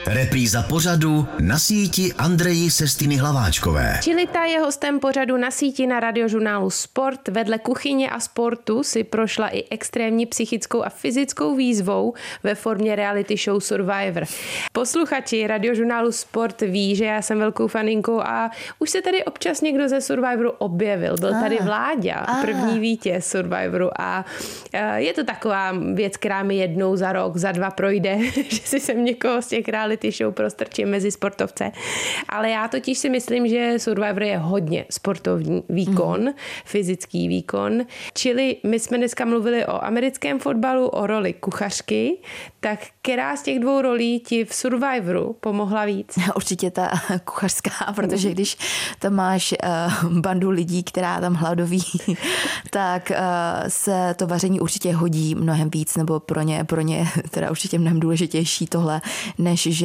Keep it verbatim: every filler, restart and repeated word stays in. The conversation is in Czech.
Repríza pořadu Na síti Andreji Sestiny Hlaváčkové. Čilita je hostem pořadu Na síti na radiožurnálu Sport. Vedle kuchyně a sportu si prošla i extrémní psychickou a fyzickou výzvou ve formě reality show Survivor. Posluchači radiožurnálu Sport ví, že já jsem velkou faninkou a už se tady občas někdo ze Survivoru objevil. Byl tady Vláďa, první vítěz Survivoru a je to taková věc, která mi jednou za rok, za dva projde, že si sem někoho z těch reality show prostrčím mezi sportovce. Ale já totiž si myslím, že Survivor je hodně sportovní výkon, mm. fyzický výkon. Čili my jsme dneska mluvili o americkém fotbalu, o roli kuchařky, tak která z těch dvou rolí ti v Survivoru pomohla víc? Určitě ta kuchařská, protože když tam máš uh, bandu lidí, která tam hladoví, tak uh, se to vaření určitě hodí mnohem víc, nebo pro ně, pro ně teda určitě mnohem důležitější tohle, než že